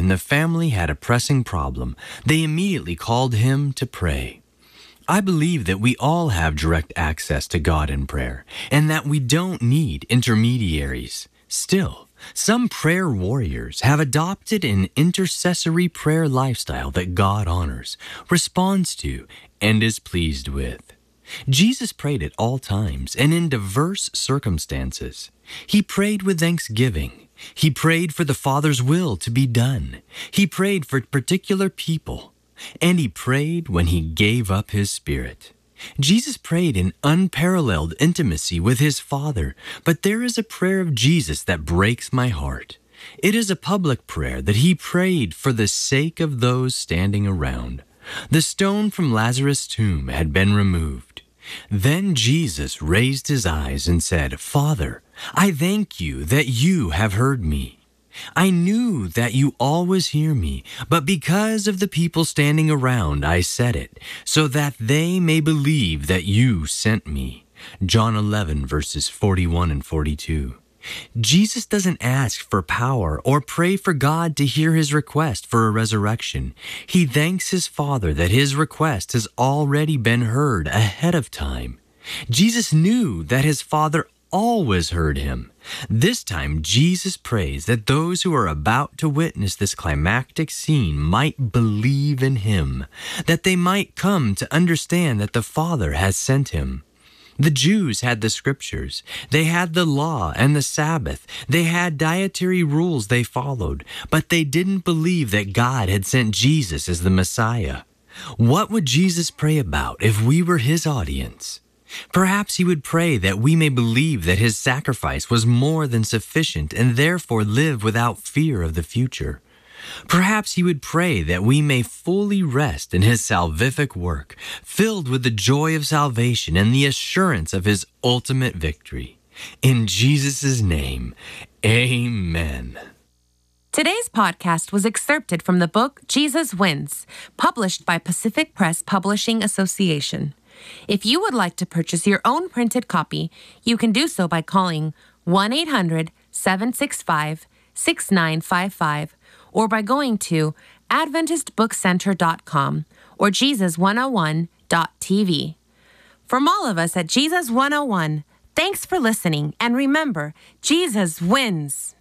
and the family had a pressing problem, they immediately called him to pray. I believe that we all have direct access to God in prayer, and that we don't need intermediaries. Still, some prayer warriors have adopted an intercessory prayer lifestyle that God honors, responds to, and is pleased with. Jesus prayed at all times and in diverse circumstances. He prayed with thanksgiving. He prayed for the Father's will to be done. He prayed for particular people. And he prayed when he gave up his spirit. Jesus prayed in unparalleled intimacy with his Father, but there is a prayer of Jesus that breaks my heart. It is a public prayer that he prayed for the sake of those standing around. The stone from Lazarus' tomb had been removed. Then Jesus raised his eyes and said, "Father, I thank you that you have heard me. I knew that you always hear me, but because of the people standing around, I said it, so that they may believe that you sent me." John 11, verses 41 and 42. Jesus doesn't ask for power or pray for God to hear his request for a resurrection. He thanks his Father that his request has already been heard ahead of time. Jesus knew that his Father always heard him. This time, Jesus prays that those who are about to witness this climactic scene might believe in him, that they might come to understand that the Father has sent him. The Jews had the scriptures. They had the law and the Sabbath. They had dietary rules they followed, but they didn't believe that God had sent Jesus as the Messiah. What would Jesus pray about if we were his audience? Perhaps he would pray that we may believe that his sacrifice was more than sufficient and therefore live without fear of the future. Perhaps he would pray that we may fully rest in his salvific work, filled with the joy of salvation and the assurance of his ultimate victory. In Jesus' name, amen. Today's podcast was excerpted from the book Jesus Wins, published by Pacific Press Publishing Association. If you would like to purchase your own printed copy, you can do so by calling 1-800-765-6955 or by going to AdventistBookCenter.com or Jesus101.tv. From all of us at Jesus 101, thanks for listening, and remember, Jesus wins.